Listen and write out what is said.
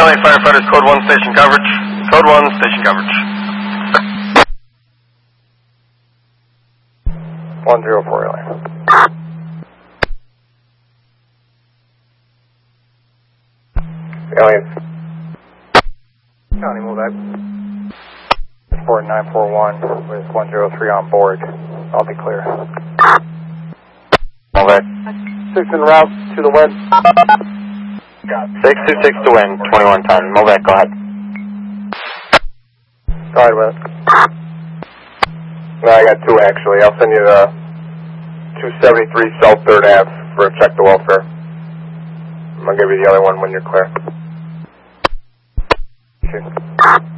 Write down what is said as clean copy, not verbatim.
LA firefighters, code 1 station coverage. Code 1 station coverage. 104 LA. Aliens. County, move back. Sport 941 with 103 on board. I'll be clear. Move back. 6 en route to the wind. 626 to wind, 21 ton. Move back, go ahead. Go ahead, Will. No, I got 2 actually. I'll send you the 273 South 3rd Ave for a check to welfare. I'm going to give you the other one when you're clear. Shoot.